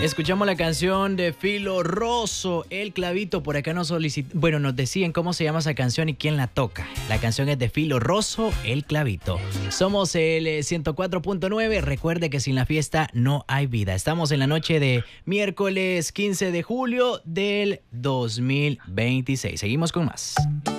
Escuchamos la canción de Filo Rosso, El Clavito. Por acá nos decían cómo se llama esa canción y quién la toca. La canción es de Filo Rosso, El Clavito. Somos el 104.9. Recuerde que sin la fiesta no hay vida. Estamos en la noche de miércoles 15 de julio del 2026. Seguimos con más.